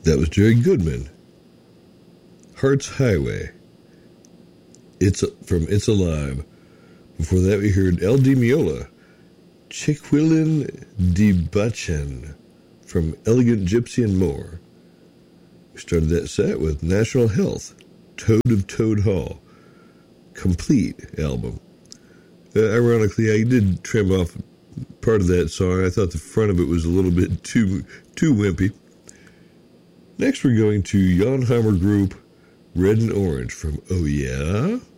That was Jerry Goodman. Hearts Highway. It's Alive. Before that, we heard El Di Meola. Chiquilin de Bachen from Elegant Gypsy and More. We started that set with National Health, Toad of Toad Hall. Complete album. Ironically, I did trim off part of that song. I thought the front of it was a little bit too wimpy. Next, we're going to Jan Hammer Group, Red and Orange from Oh Yeah?